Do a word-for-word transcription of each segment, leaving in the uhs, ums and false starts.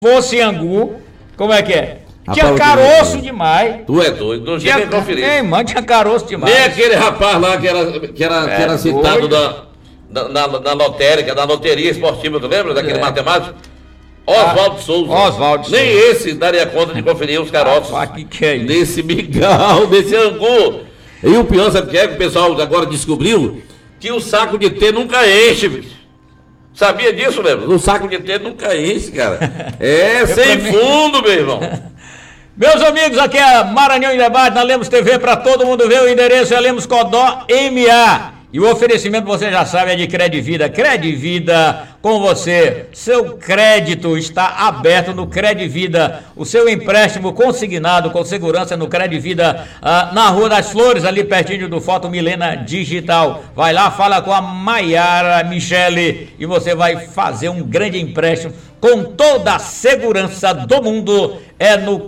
fosse angu, como é que é? Tinha caroço demais. Tu é doido, não tinha nem conferir. Ei, mano, tinha caroço demais. Nem aquele rapaz lá que era, que era, é, que era citado na, na, na, na lotérica, na loteria esportiva, tu lembra daquele é. matemático? Oswaldo ah, Souza. Oswaldo Nem Souza. Esse daria conta de conferir os caroços. Ah, que que é isso? Desse migal, desse angu. E o pior, sabe o que é? Que o pessoal agora descobriu que o saco de T nunca enche, bicho. Sabia disso, lembra? O saco de T nunca enche, cara. É sem fundo, meu irmão. Meus amigos, aqui é Maranhão em Debate, na Lemos T V, para todo mundo ver. O endereço é Lemos Codó M A. E o oferecimento, você já sabe, é de Credivida. Credivida com você. Seu crédito está aberto no Credivida. O seu empréstimo consignado com segurança no Credivida, ah, na Rua das Flores, ali pertinho do Foto Milena Digital. Vai lá, fala com a Maiara Michele e você vai fazer um grande empréstimo com toda a segurança do mundo. É no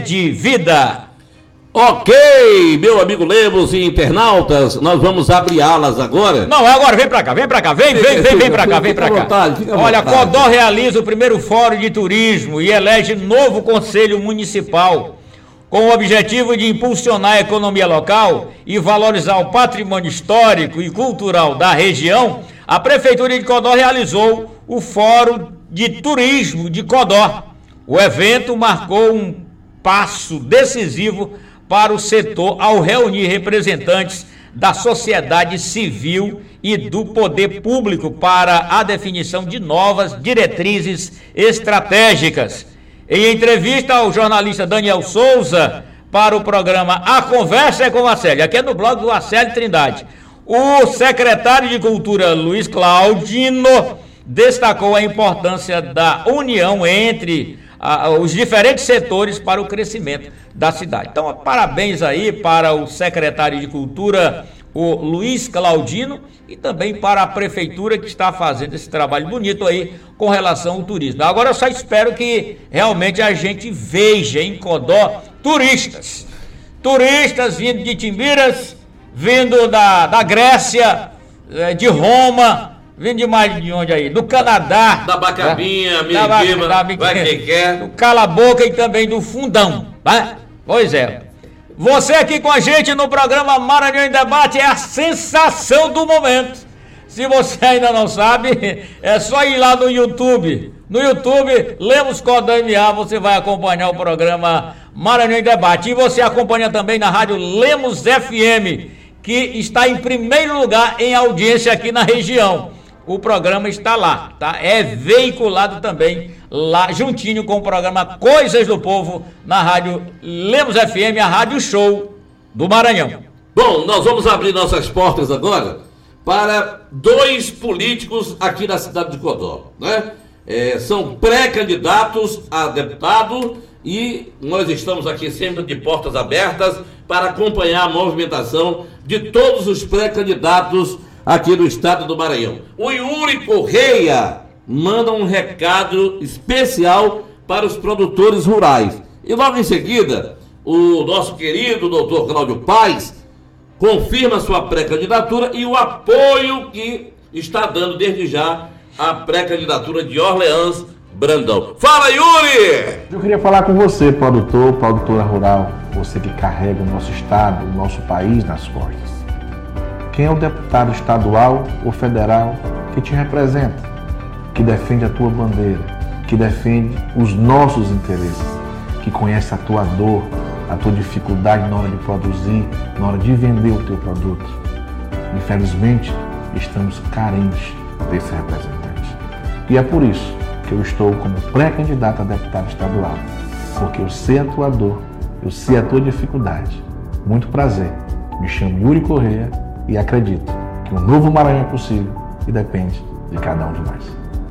Credivida. Ok, meu amigo Lemos e internautas, nós vamos abrir alas agora. Não, agora vem pra cá, vem pra cá, vem, vem, vem, vem pra cá, vem pra cá. Vontade, olha, Codó realiza o primeiro Fórum de Turismo e elege novo Conselho Municipal. Com o objetivo de impulsionar a economia local e valorizar o patrimônio histórico e cultural da região, a Prefeitura de Codó realizou o Fórum de Turismo de Codó. O evento marcou um passo decisivo para o setor ao reunir representantes da sociedade civil e do poder público para a definição de novas diretrizes estratégicas. Em entrevista ao jornalista Daniel Souza para o programa A Conversa é com a Acélio, aqui é no blog do Acélio Trindade, o secretário de Cultura Luiz Claudino destacou a importância da união entre a, os diferentes setores para o crescimento da cidade. Então, parabéns aí para o secretário de Cultura, o Luiz Claudino, e também para a prefeitura que está fazendo esse trabalho bonito aí com relação ao turismo. Agora eu só espero que realmente a gente veja em Codó turistas, turistas vindo de Timbiras, vindo da, da Grécia, de Roma, vindo de mais de onde aí? Do Canadá. Da Bacabinha, da, Miriguima, da, da, vai quem quer. Do Cala Boca e também do Fundão, tá? Pois é. Você aqui com a gente no programa Maranhão em Debate é a sensação do momento. Se você ainda não sabe, é só ir lá no YouTube. No YouTube, Lemos Codó M A, você vai acompanhar o programa Maranhão em Debate. E você acompanha também na rádio Lemos F M, que está em primeiro lugar em audiência aqui na região. O programa está lá, tá? É veiculado também lá, juntinho com o programa Coisas do Povo, na rádio Lemos F M, a rádio show do Maranhão. Bom, nós vamos abrir nossas portas agora para dois políticos aqui na cidade de Codó, né? É, são pré-candidatos a deputado e nós estamos aqui sempre de portas abertas para acompanhar a movimentação de todos os pré-candidatos aqui no estado do Maranhão. O Yuri Correia manda um recado especial para os produtores rurais. E logo em seguida, o nosso querido doutor Cláudio Paes confirma sua pré-candidatura e o apoio que está dando desde já à pré-candidatura de Orleans Brandão. Fala, Yuri! Eu queria falar com você, produtor, produtora rural, você que carrega o nosso estado, o nosso país nas costas. Quem é o deputado estadual ou federal que te representa, que defende a tua bandeira, que defende os nossos interesses, que conhece a tua dor, a tua dificuldade na hora de produzir, na hora de vender o teu produto? Infelizmente, estamos carentes desse representante. E é por isso que eu estou como pré-candidato a deputado estadual, porque eu sei a tua dor, eu sei a tua dificuldade. Muito prazer, me chamo Yuri Correia e acredito que um novo Maranhão é possível e depende de cada um de nós.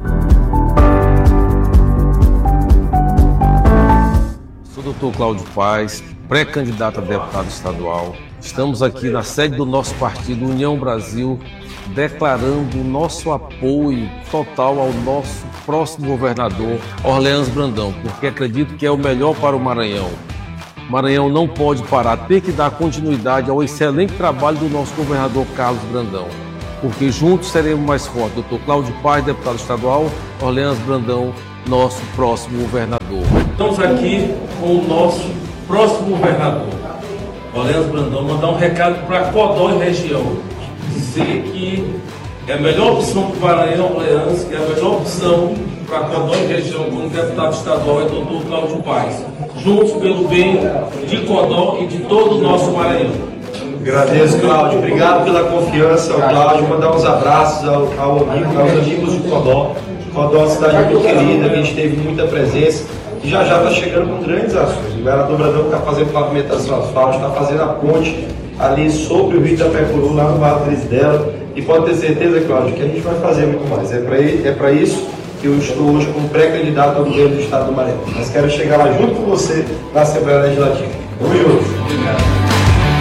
Sou o doutor Cláudio Paes, pré-candidato a deputado estadual. Estamos aqui na sede do nosso partido União Brasil, declarando o nosso apoio total ao nosso próximo governador, Orleans Brandão, porque acredito que é o melhor para o Maranhão. Maranhão não pode parar, tem que dar continuidade ao excelente trabalho do nosso governador Carlos Brandão, porque juntos seremos mais fortes. doutor Cláudio Paes, deputado estadual, Orleans Brandão, nosso próximo governador. Estamos aqui com o nosso próximo governador, Orleans Brandão, mandar um recado para Codó e região, dizer que é a melhor opção para o Maranhão, Orleans, que é a melhor opção para Codó e região como deputado estadual é o doutor Cláudio Paes, juntos pelo bem de Codó e de todo o nosso Maranhão. Agradeço, Cláudio. Obrigado pela confiança, Cláudio. Mandar uns abraços ao, ao amigo, aos amigos de Codó. Codó é uma cidade muito querida, a gente teve muita presença e já já está chegando com grandes ações. O governador Brandão está fazendo pavimentação asfáltica, está fazendo a ponte ali sobre o Rio Itapecuru, lá no Vale Trisdela. E pode ter certeza, Cláudio, que a gente vai fazer muito mais. É para é para isso que eu estou hoje como pré-candidato ao governo do estado do Maranhão. Mas quero chegar lá junto com você na Assembleia Legislativa. Vamos juntos. Obrigado.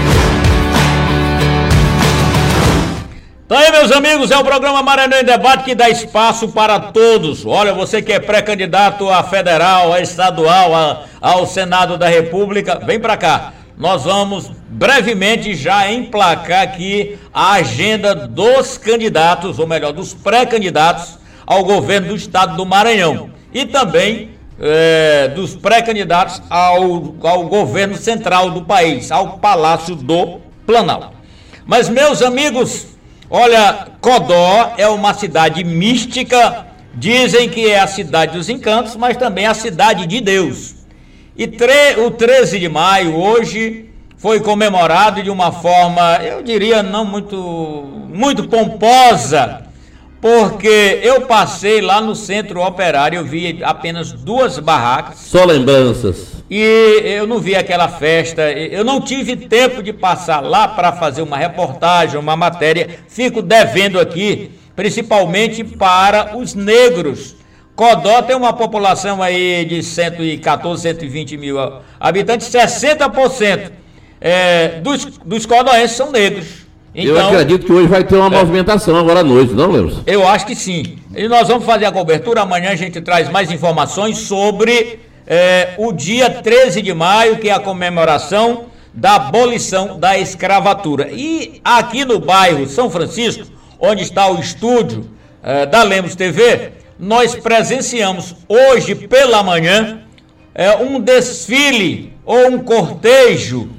Então aí, meus amigos, é o programa Maranhão em Debate que dá espaço para todos. Olha, você que é pré-candidato a federal, a estadual, a, ao Senado da República, vem para cá. Nós vamos brevemente já emplacar aqui a agenda dos candidatos, ou melhor, dos pré-candidatos ao governo do estado do Maranhão. E também é, dos pré-candidatos ao, ao governo central do país, ao Palácio do Planalto. Mas, meus amigos, olha, Codó é uma cidade mística, dizem que é a cidade dos encantos, mas também a cidade de Deus. E tre- o treze de maio, hoje, foi comemorado de uma forma, eu diria, não muito, muito pomposa, porque eu passei lá no Centro Operário, eu vi apenas duas barracas. Só lembranças. E eu não vi aquela festa, eu não tive tempo de passar lá para fazer uma reportagem, uma matéria, fico devendo aqui, principalmente para os negros. Codó tem uma população aí de cento e quatorze, cento e vinte mil habitantes, sessenta por cento é, dos, dos codóenses são negros. Então, eu acredito que hoje vai ter uma é, movimentação agora à noite, não, Lemos? Eu acho que sim. E nós vamos fazer a cobertura, amanhã a gente traz mais informações sobre é, o dia treze de maio, que é a comemoração da abolição da escravatura. E aqui no bairro São Francisco, onde está o estúdio é, da Lemos T V, nós presenciamos hoje pela manhã é, um desfile ou um cortejo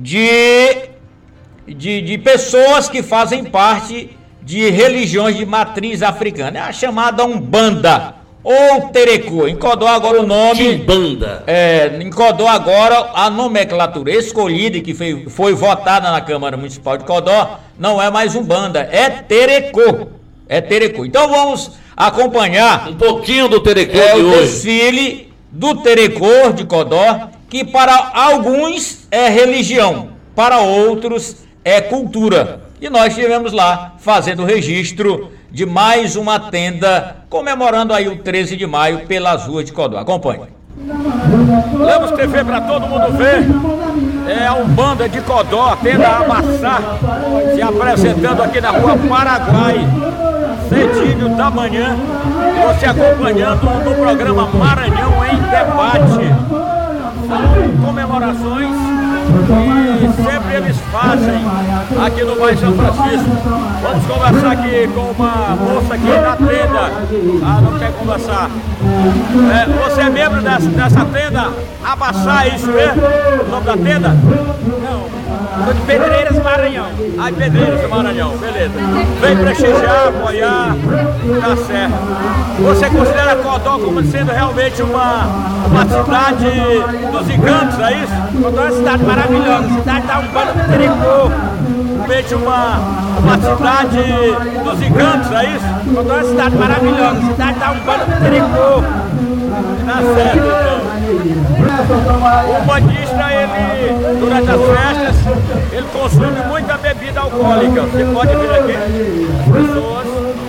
de, de, de pessoas que fazem parte de religiões de matriz africana. É a chamada Umbanda ou Terecô. Em Codó agora o nome... Umbanda. É, em Codó agora a nomenclatura escolhida, que foi, foi votada na Câmara Municipal de Codó, não é mais Umbanda, é Terecô. É Terecô. Então vamos acompanhar um pouquinho do Terecô é, de o hoje. Desfile do Terecô de Codó, que para alguns é religião, para outros é cultura. E nós estivemos lá fazendo o registro de mais uma tenda comemorando aí o treze de maio pelas ruas de Codó. Acompanhe. Lemos T V para todo mundo ver. É a Umbanda de Codó, a tenda Amassá, se apresentando aqui na rua Paraguai, cedinho da manhã, você acompanhando no programa Maranhão em Debate. São comemorações que sempre eles fazem aqui no bairro São Francisco. Vamos conversar aqui com uma moça aqui da tenda. Ah, não quer conversar. É, você é membro dessa, dessa tenda? Abaçar, é isso mesmo? O nome da tenda? Não. Sou de Pedreiras, Maranhão. Ah, Pedreiras do Maranhão, beleza. Vem prestigiar, apoiar, tá certo. Você considera Codó como sendo realmente uma, uma cidade dos encantos, é isso? Codó é uma cidade maravilhosa, a cidade da Umbanda do Terecô. Realmente uma, uma cidade dos encantos, é isso? Codó é uma cidade maravilhosa, a cidade da Umbanda do Terecô. Tá certo, então. O bandista, ele, durante as festas, ele consome muita bebida alcoólica. Você pode ver aqui as pessoas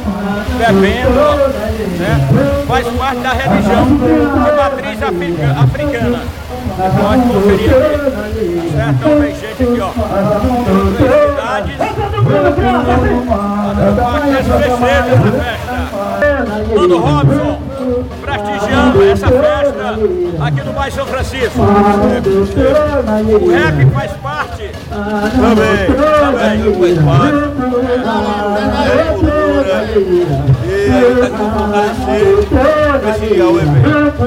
bebendo, né? Faz parte da religião de matriz africa, africana. Você pode conferir aqui, certo? Então tem gente aqui, ó, felicidades, fazendo parte desse festejo dessa festa. Mano Robson, prestigiando essa festa aqui no bairro São Francisco. O rap faz parte Também, também, faz parte. É cultura. E aí, tá aqui fortalecer, prestigiar o evento.